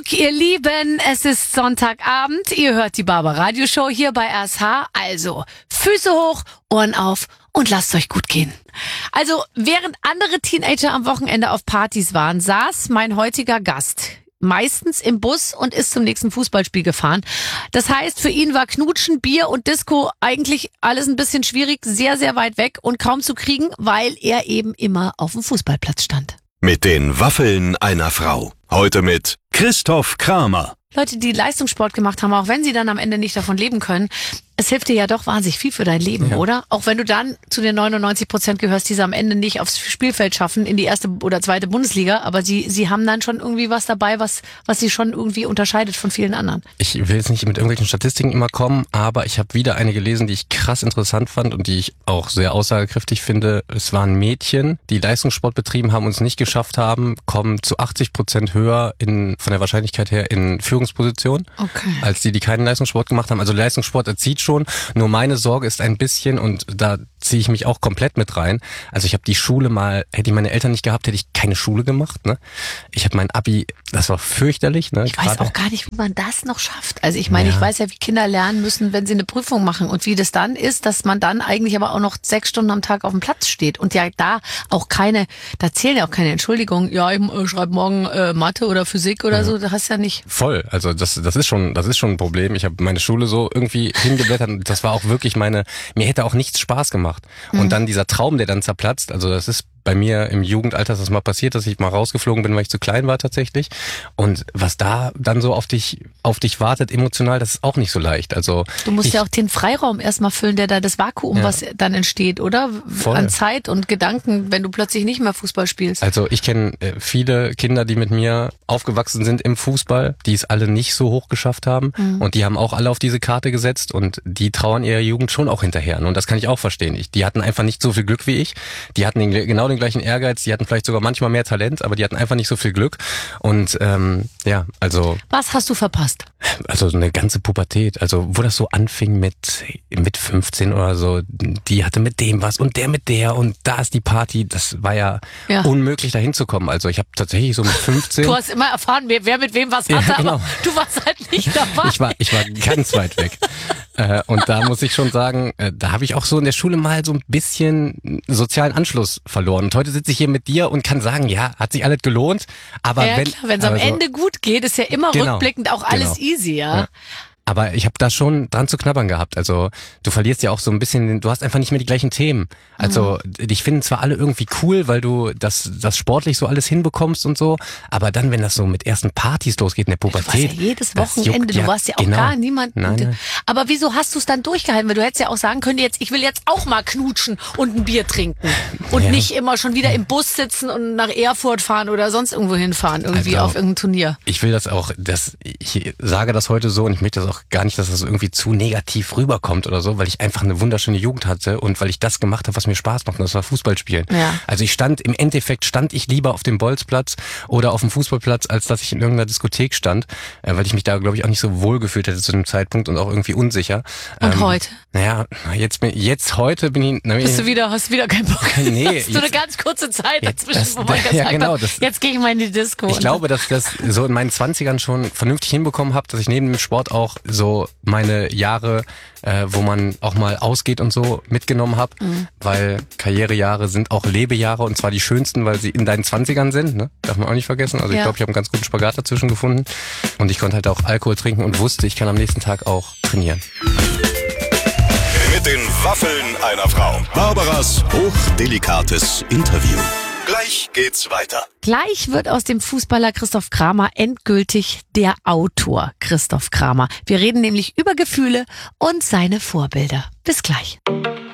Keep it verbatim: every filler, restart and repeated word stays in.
ihr Lieben, es ist Sonntagabend, ihr hört die Barbara Radioshow hier bei R S H, also Füße hoch, Ohren auf und lasst euch gut gehen. Also während andere Teenager am Wochenende auf Partys waren, saß mein heutiger Gast meistens im Bus und ist zum nächsten Fußballspiel gefahren. Das heißt, für ihn war Knutschen, Bier und Disco eigentlich alles ein bisschen schwierig, sehr, sehr weit weg und kaum zu kriegen, weil er eben immer auf dem Fußballplatz stand. Mit den Waffeln einer Frau. Heute mit Christoph Kramer. Leute, die Leistungssport gemacht haben, auch wenn sie dann am Ende nicht davon leben können, es hilft dir ja doch wahnsinnig viel für dein Leben, ja. Oder? Auch wenn du dann zu den neunundneunzig Prozent gehörst, die es am Ende nicht aufs Spielfeld schaffen, in die erste oder zweite Bundesliga, aber sie sie haben dann schon irgendwie was dabei, was was sie schon irgendwie unterscheidet von vielen anderen. Ich will jetzt nicht mit irgendwelchen Statistiken immer kommen, aber ich habe wieder eine gelesen, die ich krass interessant fand und die ich auch sehr aussagekräftig finde. Es waren Mädchen, die Leistungssport betrieben haben und es nicht geschafft haben, kommen zu achtzig Prozent höher in von der Wahrscheinlichkeit her in Führungspositionen, okay, als die, die keinen Leistungssport gemacht haben. Also Leistungssport erzieht schon. Nur meine Sorge ist ein bisschen, und da ziehe ich mich auch komplett mit rein. Also ich habe die Schule mal, hätte ich meine Eltern nicht gehabt, hätte ich keine Schule gemacht. Ne? Ich habe mein Abi, das war fürchterlich. Ne? Ich weiß Gerade. auch gar nicht, wie man das noch schafft. Also ich meine, ja. ich weiß ja, wie Kinder lernen müssen, wenn sie eine Prüfung machen und wie das dann ist, dass man dann eigentlich aber auch noch sechs Stunden am Tag auf dem Platz steht und ja da auch keine, da zählen ja auch keine Entschuldigungen. Ja, ich äh, schreibe morgen äh, Mathe oder Physik oder ja. so, da hast du ja nicht. Voll, also das das ist schon, das ist schon ein Problem. Ich habe meine Schule so irgendwie hingeblättert. Das war auch wirklich meine, mir hätte auch nichts Spaß gemacht. Und mhm. dann dieser Traum, der dann zerplatzt, also das ist bei mir im Jugendalter ist das mal passiert, dass ich mal rausgeflogen bin, weil ich zu klein war tatsächlich. Und was da dann so auf dich auf dich wartet emotional, das ist auch nicht so leicht. Also du musst ich, ja auch den Freiraum erstmal füllen, der da das Vakuum, ja. was dann entsteht, oder? Voll. An Zeit und Gedanken, wenn du plötzlich nicht mehr Fußball spielst. Also ich kenne viele Kinder, die mit mir aufgewachsen sind im Fußball, die es alle nicht so hoch geschafft haben. Mhm. Und die haben auch alle auf diese Karte gesetzt und die trauern ihrer Jugend schon auch hinterher. Und das kann ich auch verstehen. Ich, die hatten einfach nicht so viel Glück wie ich. Die hatten den, genau den gleichen Ehrgeiz, die hatten vielleicht sogar manchmal mehr Talent, aber die hatten einfach nicht so viel Glück. Und ähm, ja, also... Was hast du verpasst? Also eine ganze Pubertät, also wo das so anfing mit mit fünfzehn oder so, die hatte mit dem was und der mit der und da ist die Party, das war ja, ja. unmöglich da hinzukommen. Also ich habe tatsächlich so mit fünfzehn... Du hast immer erfahren, wer, wer mit wem was hatte, ja, genau. aber du warst halt nicht dabei. Ich war, ich war ganz weit weg. Äh, und da muss ich schon sagen, äh, da habe ich auch so in der Schule mal so ein bisschen sozialen Anschluss verloren. Und heute sitze ich hier mit dir und kann sagen, ja, hat sich alles gelohnt. Aber ja, wenn es am so, Ende gut geht, ist ja immer genau, rückblickend auch alles genau. easy, ja. ja. Aber ich habe da schon dran zu knabbern gehabt. Also du verlierst ja auch so ein bisschen, du hast einfach nicht mehr die gleichen Themen. Also mhm. dich finden zwar alle irgendwie cool, weil du das das sportlich so alles hinbekommst und so, aber dann, wenn das so mit ersten Partys losgeht in der Pubertät. Du warst ja jedes Wochenende, du ja, warst ja auch genau. gar niemand. Nein, nein. Aber wieso hast du es dann durchgehalten? Weil du hättest ja auch sagen können, jetzt ich will jetzt auch mal knutschen und ein Bier trinken und ja. nicht immer schon wieder im Bus sitzen und nach Erfurt fahren oder sonst irgendwo hinfahren, irgendwie also, auf irgendein Turnier. Ich will das auch, das, ich sage das heute so und ich möchte das auch gar nicht, dass das irgendwie zu negativ rüberkommt oder so, weil ich einfach eine wunderschöne Jugend hatte und weil ich das gemacht habe, was mir Spaß macht, und das war Fußball spielen. Ja. Also ich stand, im Endeffekt stand ich lieber auf dem Bolzplatz oder auf dem Fußballplatz, als dass ich in irgendeiner Diskothek stand, weil ich mich da, glaube ich, auch nicht so wohl gefühlt hätte zu dem Zeitpunkt und auch irgendwie unsicher. Und ähm, heute? Naja, jetzt, bin, jetzt heute bin ich... Na, Bist du wieder, hast du wieder keinen Bock? Nee. Hast du jetzt, eine ganz kurze Zeit dazwischen, das, wo man ja, gesagt genau, hat, das, jetzt gehe ich mal in die Disco. Ich glaube, dass ich das so in meinen zwanzigern schon vernünftig hinbekommen habe, dass ich neben dem Sport auch so meine Jahre, äh, wo man auch mal ausgeht und so mitgenommen habe, mhm. weil Karrierejahre sind auch Lebejahre und zwar die schönsten, weil sie in deinen Zwanzigern sind, ne? Darf man auch nicht vergessen. Also ja. ich glaube, ich habe einen ganz guten Spagat dazwischen gefunden und ich konnte halt auch Alkohol trinken und wusste, ich kann am nächsten Tag auch trainieren. Mit den Waffeln einer Frau. Barbaras hochdelikates Interview. Gleich geht's weiter. Gleich wird aus dem Fußballer Christoph Kramer endgültig der Autor Christoph Kramer. Wir reden nämlich über Gefühle und seine Vorbilder. Bis gleich.